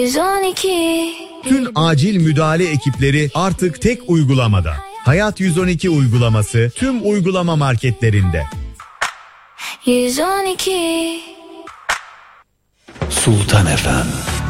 112. Tüm acil müdahale ekipleri artık tek uygulamada. Hayat 112 uygulaması tüm uygulama marketlerinde. 112. Sultan FM